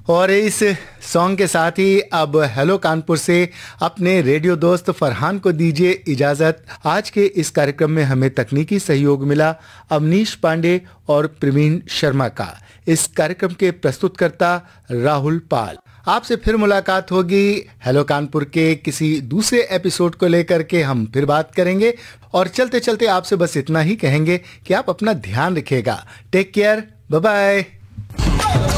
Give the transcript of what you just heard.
और इस सॉन्ग के साथ ही अब हेलो कानपुर से अपने रेडियो दोस्त फरहान को दीजिए इजाजत। आज के इस कार्यक्रम में हमें तकनीकी सहयोग मिला अवनीश पांडे और प्रवीण शर्मा का। इस कार्यक्रम के प्रस्तुतकर्ता राहुल पाल। आपसे फिर मुलाकात होगी हेलो कानपुर के किसी दूसरे एपिसोड को लेकर के। हम फिर बात करेंगे और चलते चलते आपसे बस इतना ही कहेंगे कि आप अपना ध्यान रखिएगा। Take care, bye bye.